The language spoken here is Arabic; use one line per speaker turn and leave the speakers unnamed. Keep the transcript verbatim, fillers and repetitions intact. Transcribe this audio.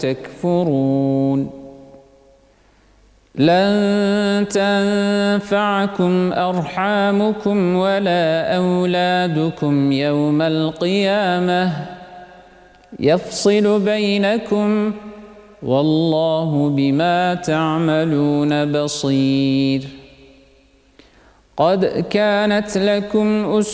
تكفرون لن تنفعكم أرحامكم ولا أولادكم يوم القيامة يفصل بينكم والله بما تعملون بصير قد كانت لكم أسوة